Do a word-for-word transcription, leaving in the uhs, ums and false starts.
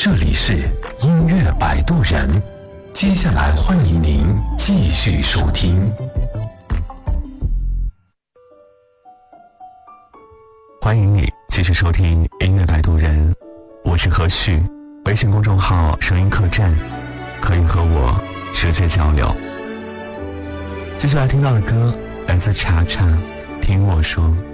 这里是音乐摆渡人，接下来欢迎您继续收听。 欢迎你继续收听音乐摆渡人，我是何旭，微信公众号声音客栈，可以和我直接交流。接下来听到的歌来自查查，听我说。